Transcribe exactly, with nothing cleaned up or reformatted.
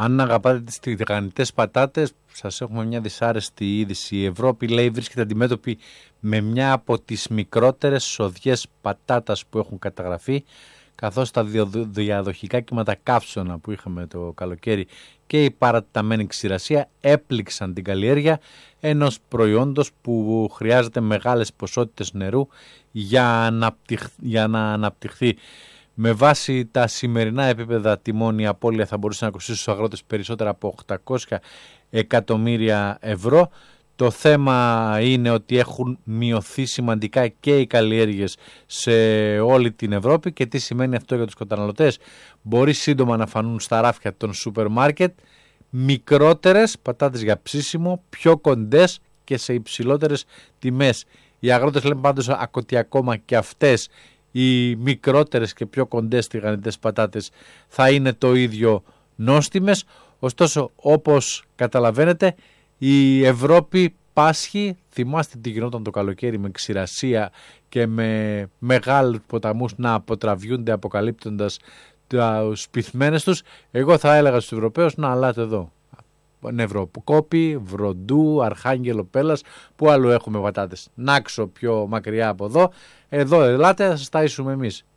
Αν αγαπάτε τις τηγανιτές πατάτες, σας έχουμε μια δυσάρεστη είδηση. Η Ευρώπη, λέει, βρίσκεται αντιμέτωπη με μια από τις μικρότερες σοδιές πατάτας που έχουν καταγραφεί, καθώς τα διαδοχικά κύματα καύσωνα που είχαμε το καλοκαίρι και η παρατεταμένη ξηρασία έπληξαν την καλλιέργεια ενός προϊόντος που χρειάζεται μεγάλες ποσότητες νερού για, αναπτυχ... για να αναπτυχθεί. Με βάση τα σημερινά επίπεδα τιμών, η απώλεια θα μπορούσε να κοστίσει στους αγρότες περισσότερα από οκτακόσια εκατομμύρια ευρώ. Το θέμα είναι ότι έχουν μειωθεί σημαντικά και οι καλλιέργειες σε όλη την Ευρώπη. Και τι σημαίνει αυτό για τους καταναλωτές? Μπορεί σύντομα να φανούν στα ράφια των σούπερ μάρκετ μικρότερες πατάτες για ψήσιμο, πιο κοντές και σε υψηλότερες τιμές. Οι αγρότες λένε πάντως ότι ακόμα και αυτές οι μικρότερες και πιο κοντές τηγανιτές πατάτες θα είναι το ίδιο νόστιμες. Ωστόσο, όπως καταλαβαίνετε, η Ευρώπη πάσχει. Θυμάστε τι γινόταν το καλοκαίρι με ξηρασία και με μεγάλους ποταμούς να αποτραβιούνται αποκαλύπτοντας τους πυθμένες τους. Εγώ θα έλεγα στους Ευρωπαίους να αλάτε εδώ. Νευροκόπη, Βροντού, Αρχάγγελο, Πέλλας, που αλλού έχουμε πατάτες? Νάξο πιο μακριά από εδώ. Εδώ ελάτε, θα σας ταΐσουμε εμείς.